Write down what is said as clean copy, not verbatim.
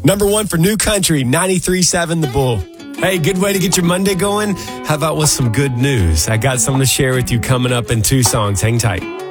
Number one for New Country, 93.7 The Bull. Hey, good way to get your Monday going? How about with some good news? I got something to share with you coming up in 2 songs. Hang tight.